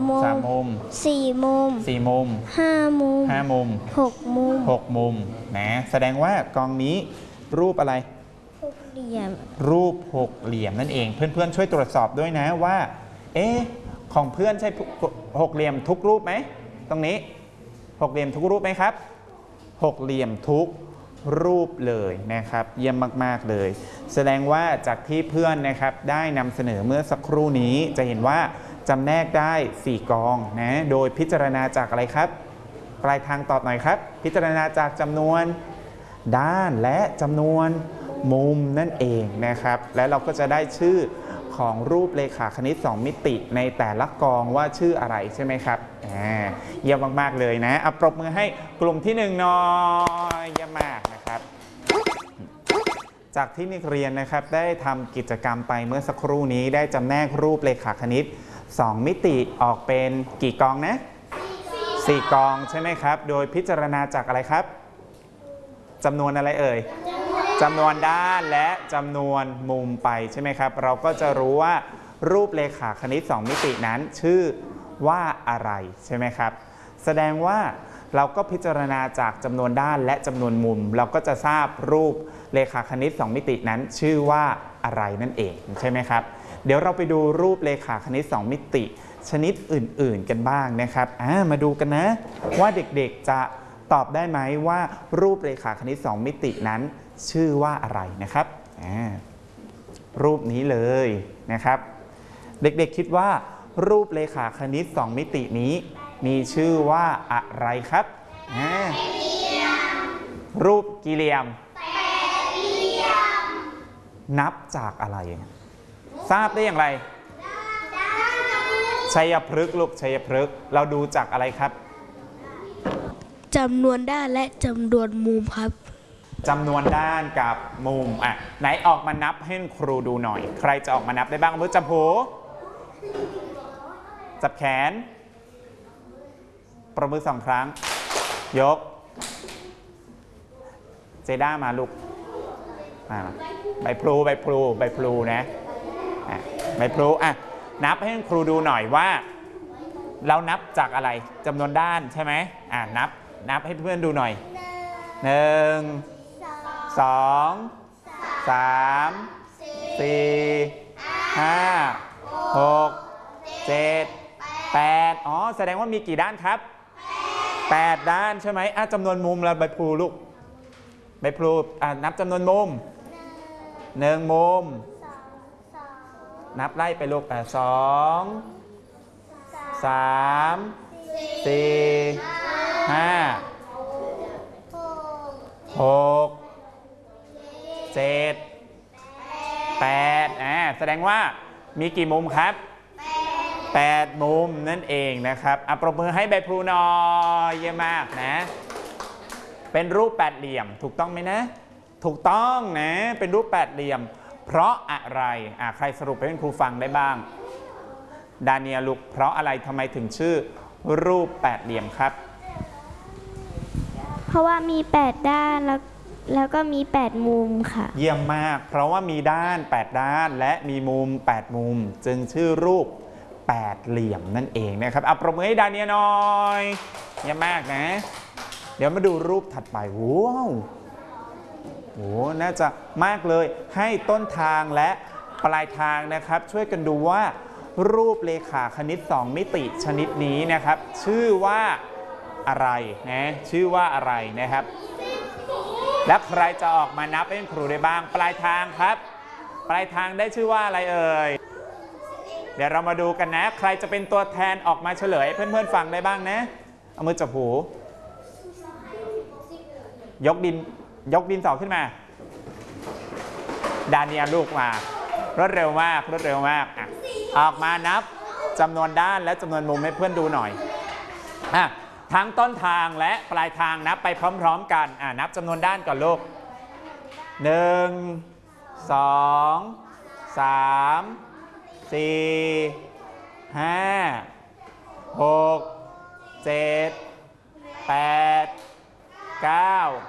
มุม 3 มุม 4 มุม 4 มุม 5 มุม 5 มุม 6 มุม 6 มุมนะแสดงว่ากองนี้รูปอะไร 6 เหลี่ยมรูป6 เหลี่ยมนั่นเองเพื่อนๆช่วยตรวจสอบด้วยนะว่าของเพื่อนใช่6 เหลี่ยมทุกรูปไหมตรงนี้6 เหลี่ยมทุกรูปไหมครับ6 เหลี่ยมทุกรูปเลยนะครับเยี่ยมมากๆเลยแสดงว่าจากที่เพื่อนนะครับได้นำเสนอเมื่อสักครู่นี้จะเห็นว่าจำแนกได้4 กองนะโดยพิจารณาจากอะไรครับปลายทางตอบหน่อยครับพิจารณาจากจำนวนด้านและจำนวนมุมนั่นเองนะครับและเราก็จะได้ชื่อของรูปเรขาคณิต2 มิติในแต่ละกองว่าชื่ออะไรใช่ไหมครับเยี่ยมมากๆเลยนะปรบมือให้กลุ่มที่1หน่อยเยี่ยมมากนะครับจากที่นักเรียนนะครับได้ทำกิจกรรมไปเมื่อสักครู่นี้ได้จำแนกรูปเรขาคณิต2 มิติออกเป็นกี่กองนะ4 กองใช่ไหมครับโดยพิจารณาจากอะไรครับจำนวนอะไรเอ่ยจำนวนด้านและจำนวนมุมไปใช่ไหมครับเราก็จะรู้ว่ารูปเรขาคณิต2 มิตินั้นชื่อว่าอะไรใช่ไหมครับแสดงว่าเราก็พิจารณาจากจำนวนด้านและจำนวนมุมเราก็จะทราบรูปเรขาคณิต2 มิตินั้นชื่อว่าอะไรนั่นเองใช่ไหมครับเดี๋ยวเราไปดูรูปเรขาคณิต2 มิติชนิดอื่นๆกันบ้างนะครับมาดูกันนะว่าเด็กๆจะตอบได้ไหมว่ารูปเรขาคณิต2 มิตินั้นชื่อว่าอะไรนะครับรูปนี้เลยนะครับเด็กๆคิดว่ารูปเรขาคณิต2 มิตินี้มีชื่อว่าอะไรครับรูปกี่เหลี่ยมนับจากอะไรทราบได้อย่างไรชัยพฤกษ์ลูกชัยพฤกษ์เราดูจากอะไรครับจำนวนด้านและจำนวนมุมครับจำนวนด้านกับมุมไหนออกมานับให้ครูดูหน่อยใครจะออกมานับได้บ้างมือจับหูจับแขนประมือ2 ครั้งยกเจด้ามาลูกใบพลูนะใบพลูนับให้ครูดูหน่อยว่าเรานับจากอะไรจำนวนด้านใช่ไหมนับให้เพื่อนดูหน่อย1 2 3 4 5 6 7 8แสดงว่ามีกี่ด้านครับ8 ด้านใช่ไหมจำนวนมุมเราใบพลูลูกใบพลูนับจำนวนมุม1 มุมนับไล่ไปลูก2 3 4 5 6 7 8แสดงว่ามีกี่มุมครับ8 มุมนั่นเองนะครับปรบมือให้ใบพลูหน่อยเยี่ยมมากนะเป็นรูป8 เหลี่ยมถูกต้องไหมนะถูกต้องนะเป็นรูป8 เหลี่ยมเพราะอะไรใครสรุปให้คุณครูฟังได้บ้างดาเนียลูกเพราะอะไรทำไมถึงชื่อรูป8 เหลี่ยมครับเพราะว่ามี8 ด้านแล้วก็มี8 มุมค่ะเยี่ยมมากเพราะว่ามีด้าน8 ด้านและมีมุม8 มุมจึงชื่อรูป8 เหลี่ยมนั่นเองนะครับปรบมือให้ดาเนียหน่อยเยี่ยมมากนะเดี๋ยวมาดูรูปถัดไปว้าวน่าจะมากเลยให้ต้นทางและปลายทางนะครับช่วยกันดูว่ารูปเรขาคณิต2 มิติชนิดนี้นะครับชื่อว่าอะไรนะชื่อว่าอะไรนะครับและใครจะออกมานับให้ครูได้บ้างปลายทางครับปลายทางได้ชื่อว่าอะไรเอ่ยเดี๋ยวเรามาดูกันนะใครจะเป็นตัวแทนออกมาเฉลยเพื่อนๆฟังได้บ้างนะเอามือจับหูยกดินสอขึ้นมาดาเนียลูกมารวดเร็วมากออกมานับจำนวนด้านและจำนวนมุมให้เพื่อนดูหน่อยทั้งต้นทางและปลายทางนับไปพร้อมๆกันนับจำนวนด้านก่อนลูก1 2 3 4 5 6 7 8 9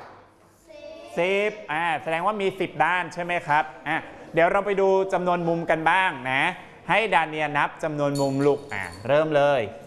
10แสดงว่ามี10 ด้านใช่ไหมครับเดี๋ยวเราไปดูจำนวนมุมกันบ้างนะให้ดาเนียนับจำนวนมุมลูกเริ่มเลย